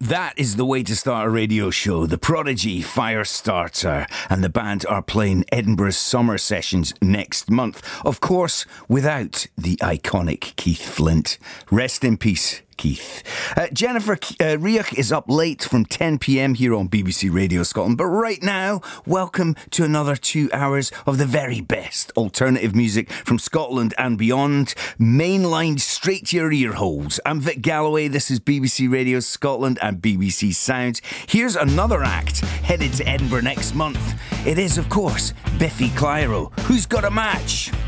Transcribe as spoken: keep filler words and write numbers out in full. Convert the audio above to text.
That is the way to start a radio show. The Prodigy, Firestarter, and the band are playing Edinburgh's summer sessions next month. Of course, without the iconic Keith Flint. Rest in peace, Keith. Uh, Jennifer uh, Riach is up late from ten p.m. here on B B C Radio Scotland. But right now, welcome to another two hours of the very best alternative music from Scotland and beyond, mainlined straight to your ear holes. I'm Vic Galloway. This is B B C Radio Scotland and B B C Sounds. Here's another act headed to Edinburgh next month. It is, of course, Biffy Clyro. Who's got a match?